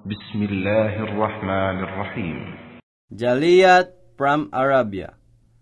Bismillahirrahmanirrahim. Jaliyat from Arabia.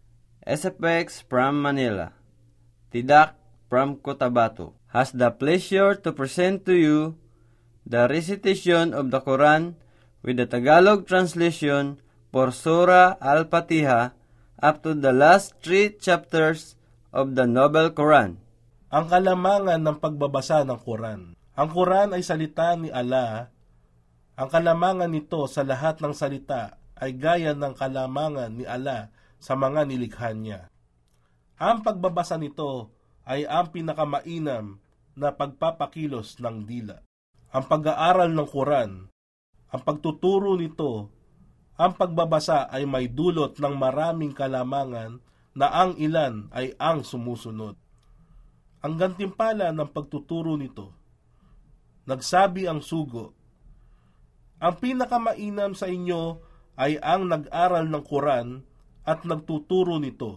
SFX from Manila. Tidak from Cotabato has the pleasure to present to you the recitation of the Quran with the Tagalog translation for Surah Al-Fatiha up to the last 3 chapters of the Noble Quran. Ang kalamangan ng pagbabasa ng Quran. Ang Quran ay salita ni Allah. Ang kalamangan nito sa lahat ng salita ay gaya ng kalamangan ni Allah sa mga nilikha niya. Ang pagbabasa nito ay ang pinakamainam na pagpapakilos ng dila. Ang pag-aaral ng Quran, ang pagtuturo nito, ang pagbabasa ay may dulot ng maraming kalamangan na ang ilan ay ang sumusunod. Ang gantimpala ng pagtuturo nito, nagsabi ang sugo, ang pinakamainam sa inyo ay ang nag-aral ng Quran at nagtuturo nito.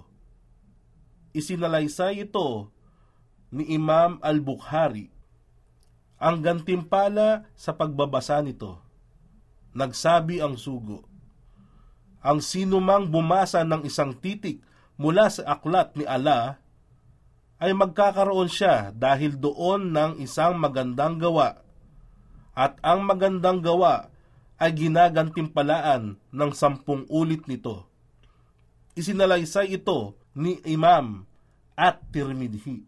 Isinalaysay ito ni Imam Al-Bukhari. Ang gantimpala sa pagbabasa nito, nagsabi ang sugo, ang sinumang bumasa ng isang titik mula sa aklat ni Allah ay magkakaroon siya dahil doon ng isang magandang gawa, at ang magandang gawa ay ginagantimpalaan ng 10 ulit nito. Isinalaysay ito ni Imam At-Tirmidhi.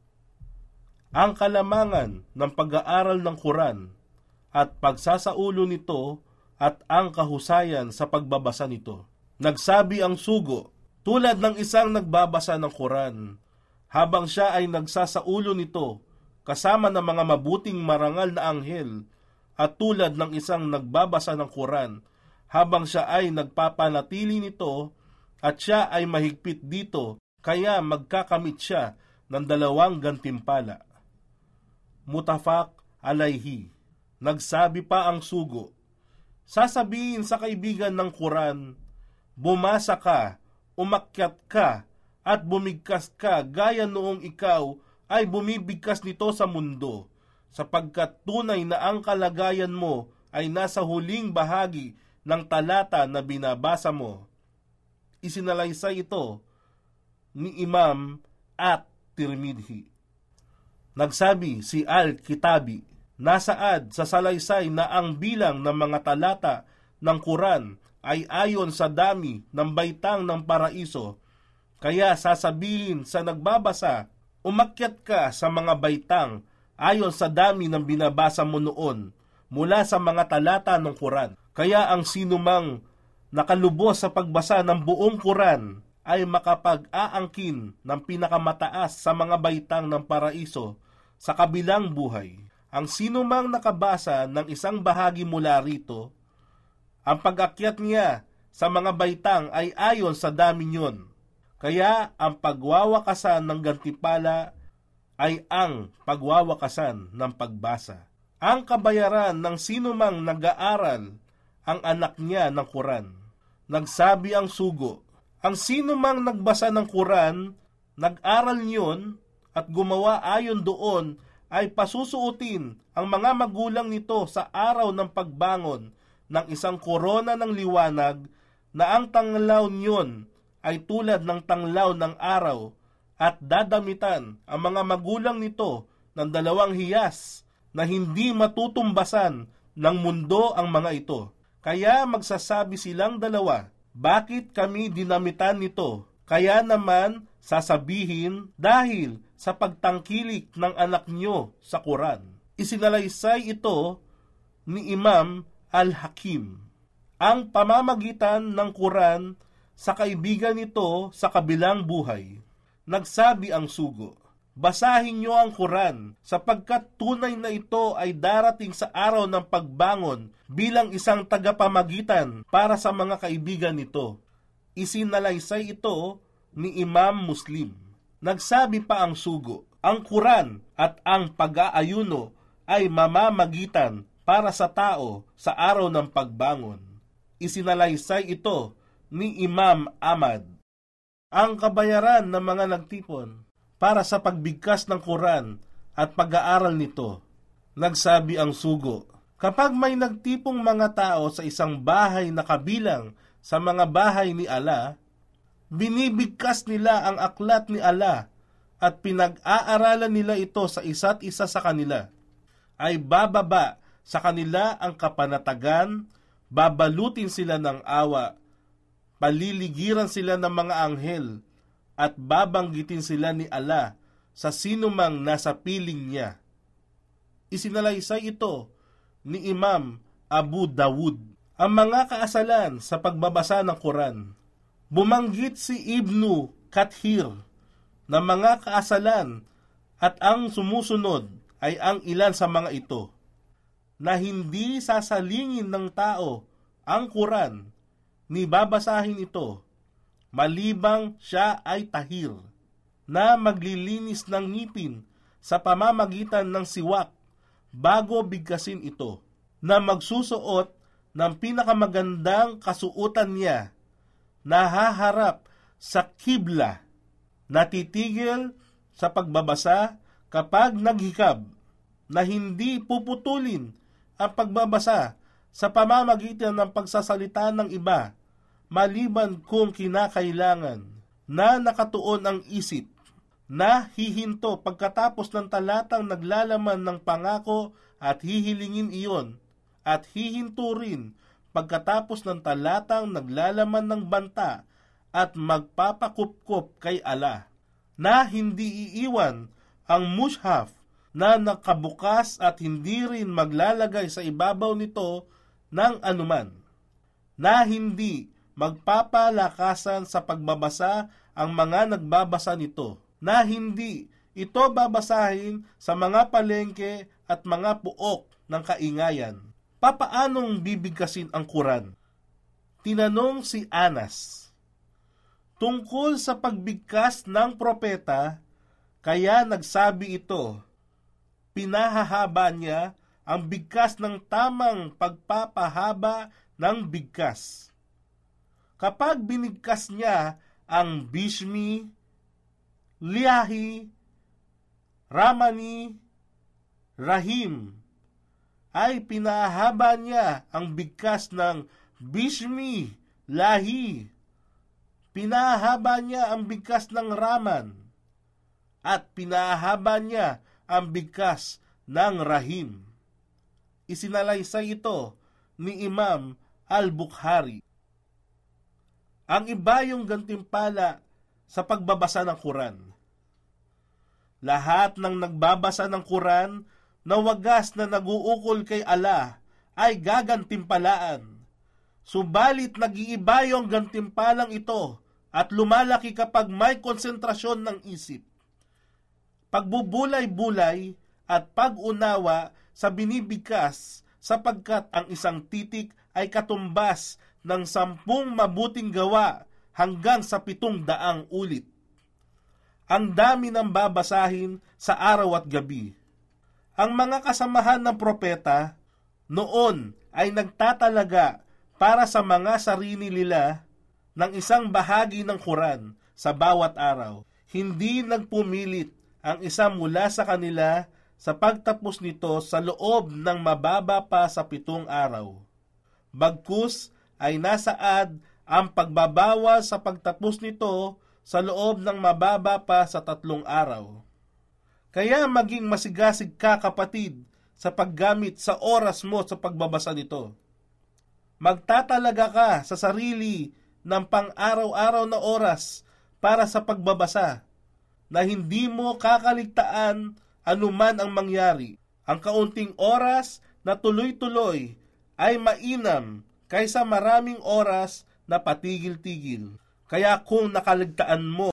Ang kalamangan ng pag-aaral ng Quran at pagsasaulo nito at ang kahusayan sa pagbabasa nito. Nagsabi ang sugo, tulad ng isang nagbabasa ng Quran, habang siya ay nagsasaulo nito kasama ng mga mabuting marangal na anghel, at tulad ng isang nagbabasa ng Quran habang siya ay nagpapanatili nito at siya ay mahigpit dito, kaya magkakamit siya ng 2 gantimpala. Mutafaq alayhi. Nagsabi pa ang sugo, sasabihin sa kaibigan ng Quran, bumasa ka, umakyat ka, at bumigkas ka gaya noong ikaw ay bumibigkas nito sa mundo, sapagkat tunay na ang kalagayan mo ay nasa huling bahagi ng talata na binabasa mo. Isinalaysay ito ni Imam At-Tirmidhi. Nagsabi si Al-Kitabi, nasaad sa salaysay na ang bilang ng mga talata ng Quran ay ayon sa dami ng baitang ng paraiso, kaya sasabihin sa nagbabasa, umakyat ka sa mga baitang ayon sa dami ng binabasa mo noon mula sa mga talata ng Quran. Kaya ang sinumang nakalubos sa pagbasa ng buong Quran ay makapag-aangkin ng pinakamataas sa mga baitang ng paraiso sa kabilang buhay. Ang sinumang nakabasa ng isang bahagi mula rito, ang pag-akyat niya sa mga baitang ay ayon sa dami niyon. Kaya ang pagwawakasan ng gantimpala ay ang pagwawakasan ng pagbasa. Ang kabayaran ng sinumang nag-aaral ang anak niya ng Quran. Nagsabi ang sugo, ang sinumang nagbasa ng Quran, nag-aral niyon at gumawa ayon doon ay pasusuotin ang mga magulang nito sa araw ng pagbangon ng isang korona ng liwanag na ang tanglaw niyon ay tulad ng tanglaw ng araw, at dadamitan ang mga magulang nito ng 2 hiyas na hindi matutumbasan ng mundo ang mga ito. Kaya magsasabi silang 2, bakit kami dinamitan nito? Kaya naman sasabihin, dahil sa pagtangkilik ng anak nyo sa Quran. Isinalaysay ito ni Imam Al-Hakim. Ang pamamagitan ng Quran sa kaibigan nito sa kabilang buhay. Nagsabi ang sugo, basahin nyo ang Quran sapagkat tunay na ito ay darating sa araw ng pagbangon bilang isang tagapamagitan para sa mga kaibigan nito. Isinalaysay ito ni Imam Muslim. Nagsabi pa ang sugo, ang Quran at ang pag-aayuno ay mamamagitan para sa tao sa araw ng pagbangon. Isinalaysay ito ni Imam Ahmad. Ang kabayaran ng mga nagtipon para sa pagbigkas ng Quran at pag-aaral nito. Nagsabi ang sugo, Kapag may nagtipong mga tao sa isang bahay na kabilang sa mga bahay ni Allah, binibigkas nila ang aklat ni Allah at pinag-aaralan nila ito sa isa't isa sa kanila, ay bababa sa kanila ang kapanatagan, babalutin sila ng awa, paliligiran sila ng mga anghel, at babanggitin sila ni Allah sa sinumang nasa piling niya. Isinalaysay ito ni Imam Abu Dawud. Ang mga kaasalan sa pagbabasa ng Quran. Bumanggit si Ibnu Kathir na mga kaasalan at ang sumusunod ay ang ilan sa mga ito, na hindi sasalingin ng tao ang Quran ni babasahin ito, malibang siya ay tahir, na maglilinis ng ngipin sa pamamagitan ng siwak bago bigkasin ito, na magsusuot ng pinakamagandang kasuotan niya, nahaharap sa kibla, natitigil sa pagbabasa kapag naghikab, na hindi puputulin ang pagbabasa sa pamamagitan ng pagsasalita ng iba, maliban kung kinakailangan, na nakatuon ang isip, na hihinto pagkatapos ng talatang naglalaman ng pangako at hihilingin iyon, at hihinto rin pagkatapos ng talatang naglalaman ng banta at magpapakupkop kay Allah, na hindi iiwan ang mushaf na nakabukas at hindi rin maglalagay sa ibabaw nito ng anuman, na hindi magpapalakasan sa pagbabasa ang mga nagbabasa nito, na hindi ito babasahin sa mga palengke at mga puok ng kaingayan. Papaanong bibigkasin ang Quran? Tinanong si Anas. Tungkol sa pagbigkas ng propeta, kaya nagsabi ito, pinahahaba niya ang bigkas ng tamang pagpapahaba ng bigkas. Kapag binigkas niya ang Bishmi, Liahi, Ramani, Rahim, ay pinahaba niya ang bigkas ng Bishmi, Lahi, pinahaba niya ang bigkas ng Raman, at pinahaba niya ang bigkas ng Rahim. Isinalaysay ito ni Imam Al-Bukhari. Ang iba yung gantimpala sa pagbabasa ng Quran. Lahat ng nagbabasa ng Quran na wagas na naguukol kay Allah ay gagantimpalaan. Subalit nag-iiba yung gantimpalang ito at lumalaki kapag may konsentrasyon ng isip, pagbubulay-bulay at pag-unawa sa binibigkas, sapagkat ang isang titik ay katumbas ng 10 mabuting gawa hanggang sa 700 ulit. Ang dami ng babasahin sa araw at gabi. Ang mga kasamahan ng propeta noon ay nagtatalaga para sa mga sarili nila ng isang bahagi ng Quran sa bawat araw. Hindi nagpumilit ang isa mula sa kanila sa pagtapos nito sa loob ng mababa pa sa 7 araw. Bagkus ay nasaad ang pagbabawas sa pagtapos nito sa loob ng mababa pa sa 3 araw. Kaya maging masigasig ka, kapatid, sa paggamit sa oras mo sa pagbabasa nito. Magtatalaga ka sa sarili ng pang-araw-araw na oras para sa pagbabasa, na hindi mo kakaligtaan anuman ang mangyari. Ang kaunting oras na tuloy-tuloy ay mainam kaysa maraming oras na patigil-tigil. Kaya kung nakaligtaan mo